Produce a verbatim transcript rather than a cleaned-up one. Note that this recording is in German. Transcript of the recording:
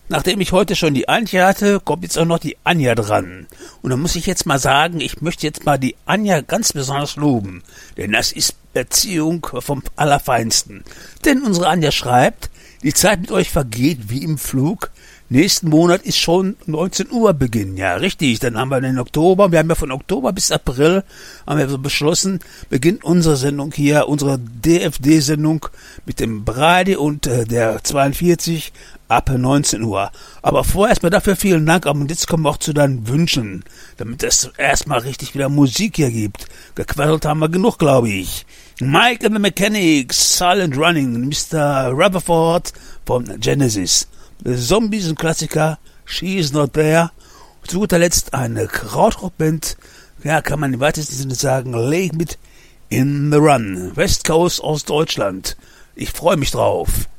Nachdem ich heute schon die Antje hatte, kommt jetzt auch noch die Anja dran. Und da muss ich jetzt mal sagen, ich möchte jetzt mal die Anja ganz besonders loben. Denn das ist Beziehung vom Allerfeinsten. Denn unsere Anja schreibt, die Zeit mit euch vergeht wie im Flug. Nächsten Monat ist schon neunzehn Uhr Beginn. Ja, richtig. Dann haben wir den Oktober. Wir haben ja von Oktober bis April, haben wir so beschlossen, beginnt unsere Sendung hier, unsere D F D-Sendung mit dem Brady und äh, der zweiundvierzig ab neunzehn Uhr. Aber vorher erstmal dafür vielen Dank. Und jetzt kommen wir auch zu deinen Wünschen, damit es erstmal richtig wieder Musik hier gibt. Gequaddelt haben wir genug, glaube ich. Mike and the Mechanics, Silent Running, Mister Rutherford von Genesis. Zombies, ein Klassiker, She is Not There. Zu guter Letzt eine Krautrockband, ja, kann man im weitesten Sinne sagen, Lake mit In the Run, West Coast aus Deutschland. Ich freue mich drauf.